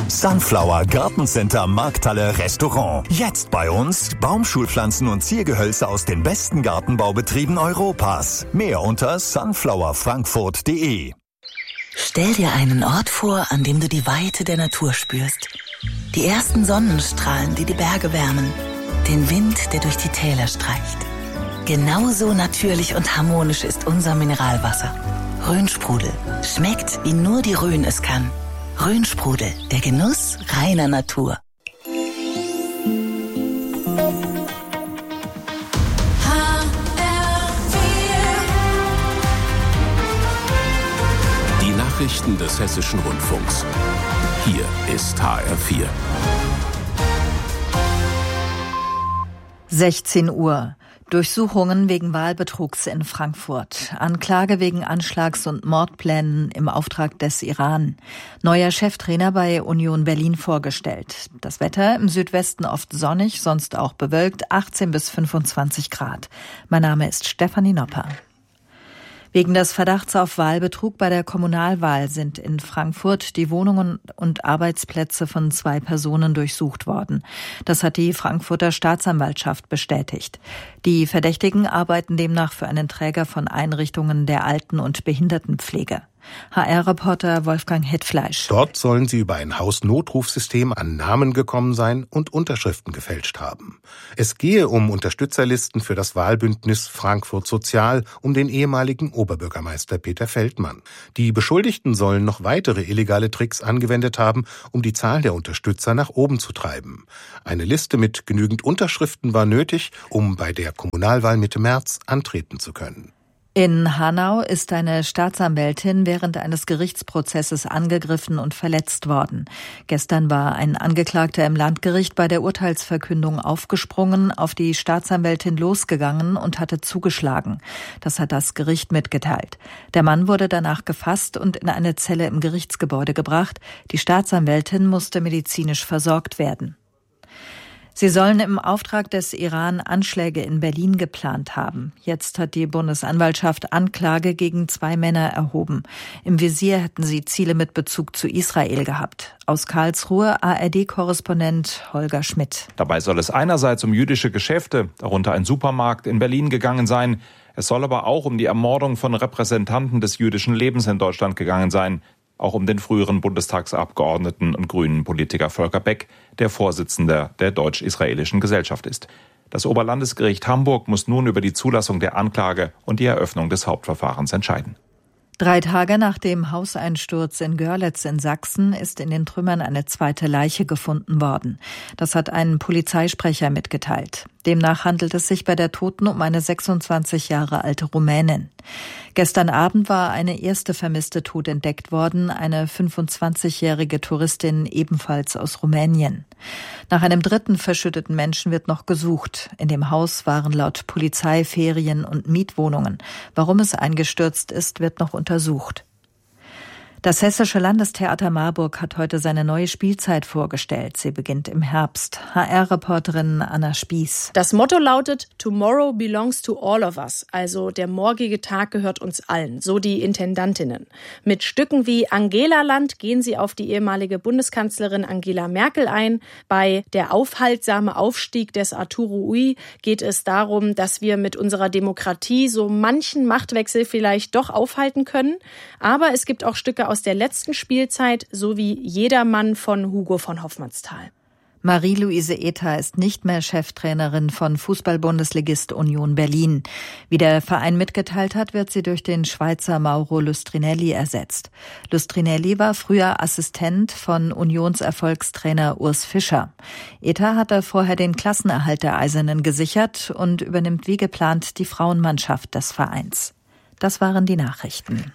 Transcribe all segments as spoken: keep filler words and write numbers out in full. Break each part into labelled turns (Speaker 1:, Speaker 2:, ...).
Speaker 1: Sunflower Gartencenter Markthalle Restaurant. Jetzt bei uns Baumschulpflanzen und Ziergehölze aus den besten Gartenbaubetrieben Europas. Mehr unter sunflower frankfurt punkt de.
Speaker 2: Stell dir einen Ort vor, an dem du die Weite der Natur spürst. Die ersten Sonnenstrahlen, die die Berge wärmen. Den Wind, der durch die Täler streicht. Genauso natürlich und harmonisch ist unser Mineralwasser. Rhönsprudel. Schmeckt, wie nur die Rhön es kann. Rhönsprudel, der Genuss reiner Natur.
Speaker 3: Die Nachrichten des Hessischen Rundfunks. Hier ist H R vier.
Speaker 4: sechzehn Uhr. Durchsuchungen wegen Wahlbetrugs in Frankfurt. Anklage wegen Anschlags- und Mordplänen im Auftrag des Iran. Neuer Cheftrainer bei Union Berlin vorgestellt. Das Wetter im Südwesten oft sonnig, sonst auch bewölkt, achtzehn bis fünfundzwanzig Grad. Mein Name ist Stefanie Nopper. Wegen des Verdachts auf Wahlbetrug bei der Kommunalwahl sind in Frankfurt die Wohnungen und Arbeitsplätze von zwei Personen durchsucht worden. Das hat die Frankfurter Staatsanwaltschaft bestätigt. Die Verdächtigen arbeiten demnach für einen Träger von Einrichtungen der Alten- und Behindertenpflege. H R-Reporter Wolfgang Hetfleisch.
Speaker 5: Dort sollen sie über ein Hausnotrufsystem an Namen gekommen sein und Unterschriften gefälscht haben. Es gehe um Unterstützerlisten für das Wahlbündnis Frankfurt Sozial um den ehemaligen Oberbürgermeister Peter Feldmann. Die Beschuldigten sollen noch weitere illegale Tricks angewendet haben, um die Zahl der Unterstützer nach oben zu treiben. Eine Liste mit genügend Unterschriften war nötig, um bei der Kommunalwahl Mitte März antreten zu können.
Speaker 4: In Hanau ist eine Staatsanwältin während eines Gerichtsprozesses angegriffen und verletzt worden. Gestern war ein Angeklagter im Landgericht bei der Urteilsverkündung aufgesprungen, auf die Staatsanwältin losgegangen und hatte zugeschlagen. Das hat das Gericht mitgeteilt. Der Mann wurde danach gefasst und in eine Zelle im Gerichtsgebäude gebracht. Die Staatsanwältin musste medizinisch versorgt werden. Sie sollen im Auftrag des Iran Anschläge in Berlin geplant haben. Jetzt hat die Bundesanwaltschaft Anklage gegen zwei Männer erhoben. Im Visier hätten sie Ziele mit Bezug zu Israel gehabt. Aus Karlsruhe A R D-Korrespondent Holger Schmidt.
Speaker 6: Dabei soll es einerseits um jüdische Geschäfte, darunter ein Supermarkt in Berlin, gegangen sein. Es soll aber auch um die Ermordung von Repräsentanten des jüdischen Lebens in Deutschland gegangen sein. Auch um den früheren Bundestagsabgeordneten und grünen Politiker Volker Beck, der Vorsitzender der Deutsch-Israelischen Gesellschaft ist. Das Oberlandesgericht Hamburg muss nun über die Zulassung der Anklage und die Eröffnung des Hauptverfahrens entscheiden.
Speaker 4: Drei Tage nach dem Hauseinsturz in Görlitz in Sachsen ist in den Trümmern eine zweite Leiche gefunden worden. Das hat ein Polizeisprecher mitgeteilt. Demnach handelt es sich bei der Toten um eine sechsundzwanzig Jahre alte Rumänin. Gestern Abend war eine erste Vermisste tot entdeckt worden, eine fünfundzwanzigjährige Touristin ebenfalls aus Rumänien. Nach einem dritten verschütteten Menschen wird noch gesucht. In dem Haus waren laut Polizei Ferien- und Mietwohnungen. Warum es eingestürzt ist, wird noch untersucht. Das Hessische Landestheater Marburg hat heute seine neue Spielzeit vorgestellt. Sie beginnt im Herbst. H R-Reporterin Anna Spieß.
Speaker 7: Das Motto lautet Tomorrow belongs to all of us, also der morgige Tag gehört uns allen, so die Intendantinnen. Mit Stücken wie Angelaland gehen sie auf die ehemalige Bundeskanzlerin Angela Merkel ein. Bei Der aufhaltsame Aufstieg des Arturo Ui geht es darum, dass wir mit unserer Demokratie so manchen Machtwechsel vielleicht doch aufhalten können. Aber es gibt auch Stücke aus der letzten Spielzeit sowie Jedermann von Hugo von Hoffmannsthal.
Speaker 4: Marie-Louise Ether ist nicht mehr Cheftrainerin von Fußball-Bundesligist Union Berlin. Wie der Verein mitgeteilt hat, wird sie durch den Schweizer Mauro Lustrinelli ersetzt. Lustrinelli war früher Assistent von Unionserfolgstrainer Urs Fischer. Ether hatte vorher den Klassenerhalt der Eisernen gesichert und übernimmt wie geplant die Frauenmannschaft des Vereins. Das waren die Nachrichten.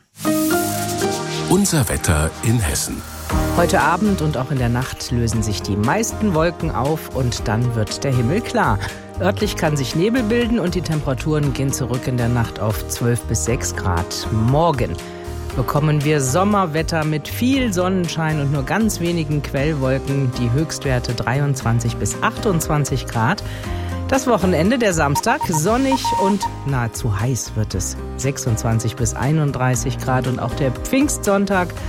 Speaker 3: Unser Wetter in Hessen.
Speaker 8: Heute Abend und auch in der Nacht lösen sich die meisten Wolken auf und dann wird der Himmel klar. Örtlich kann sich Nebel bilden und die Temperaturen gehen zurück in der Nacht auf zwölf bis sechs Grad. Morgen bekommen wir Sommerwetter mit viel Sonnenschein und nur ganz wenigen Quellwolken. Die Höchstwerte dreiundzwanzig bis achtundzwanzig Grad. Das Wochenende, der Samstag, sonnig und nahezu heiß wird es. sechsundzwanzig bis einunddreißig Grad und auch der Pfingstsonntag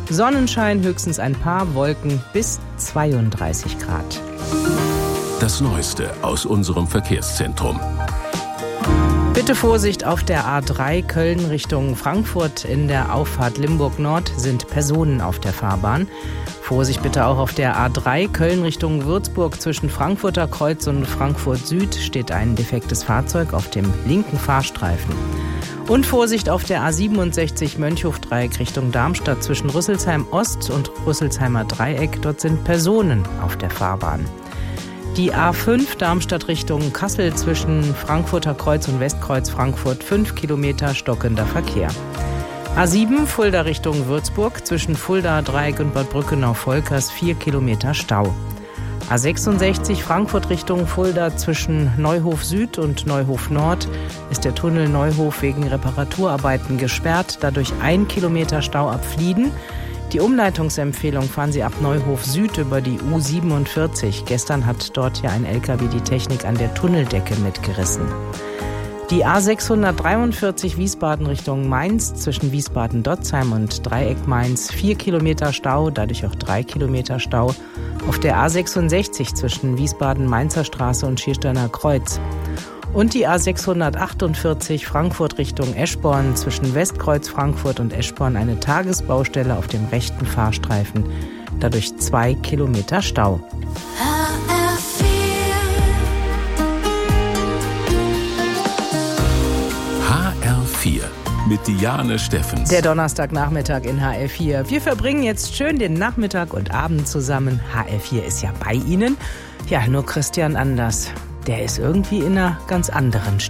Speaker 8: Sonnenschein, höchstens ein paar Wolken bis zweiunddreißig Grad.
Speaker 3: Das Neueste aus unserem Verkehrszentrum.
Speaker 8: Bitte Vorsicht auf der A drei Köln Richtung Frankfurt. In der Auffahrt Limburg Nord sind Personen auf der Fahrbahn. Vorsicht bitte auch auf der A drei Köln Richtung Würzburg. Zwischen Frankfurter Kreuz und Frankfurt Süd steht ein defektes Fahrzeug auf dem linken Fahrstreifen. Und Vorsicht auf der A siebenundsechzig Mönchhof-Dreieck Richtung Darmstadt zwischen Rüsselsheim Ost und Rüsselsheimer Dreieck. Dort sind Personen auf der Fahrbahn. Die A fünf Darmstadt Richtung Kassel zwischen Frankfurter Kreuz und Westkreuz Frankfurt fünf Kilometer stockender Verkehr. A sieben Fulda Richtung Würzburg zwischen Fulda Dreieck und Bad Brückenau-Volkers vier Kilometer Stau. A sechsundsechzig Frankfurt Richtung Fulda zwischen Neuhof Süd und Neuhof Nord ist der Tunnel Neuhof wegen Reparaturarbeiten gesperrt, dadurch ein Kilometer Stau ab Flieden. Die Umleitungsempfehlung fahren Sie ab Neuhof Süd über die U siebenundvierzig. Gestern hat dort ja ein L K W die Technik an der Tunneldecke mitgerissen. Die A sechshundertdreiundvierzig Wiesbaden Richtung Mainz zwischen Wiesbaden-Dotzheim und Dreieck Mainz vier Kilometer Stau, dadurch auch drei Kilometer Stau. Auf der A sechsundsechzig zwischen Wiesbaden-Mainzer Straße und Schiersteiner Kreuz. Und die A sechshundertachtundvierzig Frankfurt Richtung Eschborn zwischen Westkreuz Frankfurt und Eschborn eine Tagesbaustelle auf dem rechten Fahrstreifen. Dadurch zwei Kilometer Stau.
Speaker 3: H R vier mit Diane Steffens.
Speaker 8: Der Donnerstagnachmittag in H R vier. Wir verbringen jetzt schön den Nachmittag und Abend zusammen. H R vier ist ja bei Ihnen. Ja, nur Christian anders. Der ist irgendwie in einer ganz anderen Stimmung.